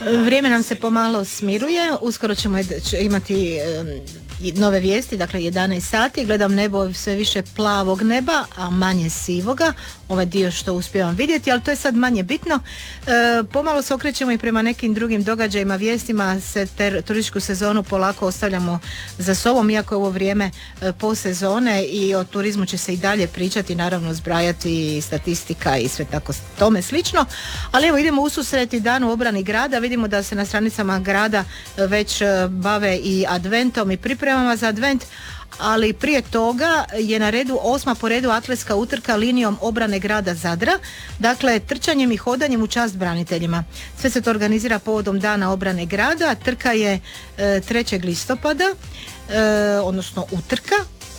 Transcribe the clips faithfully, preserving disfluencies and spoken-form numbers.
Vrijeme nam se pomalo smiruje, uskoro ćemo imati nove vijesti, dakle jedanaest sati, gledam nebo, sve više plavog neba, a manje sivoga, ovaj dio što uspijevam vidjeti, ali to je sad manje bitno. E, pomalo se okrećemo i prema nekim drugim događajima, vijestima, se ter, turističku sezonu polako ostavljamo za sobom, iako je ovo vrijeme e, po sezone i o turizmu će se i dalje pričati, naravno zbrajati statistika i sve tako tome slično, ali evo idemo ususret i danu obrani grada, vidimo da se na stranicama grada već bave i adventom i pripremama za advent, ali prije toga je na redu osma po redu atletska utrka linijom obrane grada Zadra, dakle trčanjem i hodanjem u čast braniteljima. Sve se to organizira povodom dana obrane grada, trka je e, trećeg listopada, e, odnosno utrka.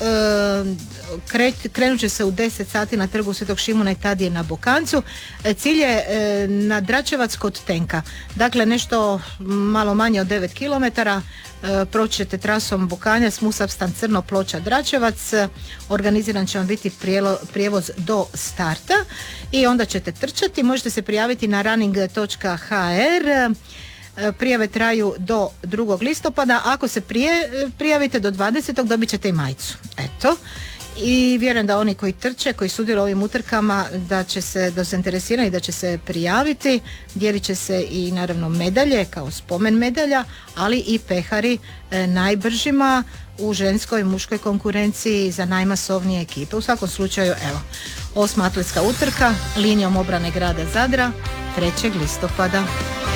Krenut će se u deset sati na trgu Svetog Šimuna i Tadije na Bokancu. Cilj je na Dračevac kod Tenka, dakle nešto malo manje od devet kilometara. Proći ćete trasom Bokanja, Smusavstan, Crno, Ploča, Dračevac. Organiziran će vam biti prijelo, prijevoz do starta i onda ćete trčati. Možete se prijaviti na running točka ha er. Prijave traju do drugog listopada. Ako se prije prijavite do dvadesetog dobit ćete i majicu. Eto. I vjerujem da oni koji trče, koji sudjeluju ovim utrkama, da će se, da su interesirani, da će se prijaviti. Dijelit će se i naravno medalje kao spomen medalja, ali i pehari e, najbržima u ženskoj i muškoj konkurenciji za najmasovnije ekipe. U svakom slučaju, evo, osma atletska utrka linijom obrane grada Zadra trećeg listopada.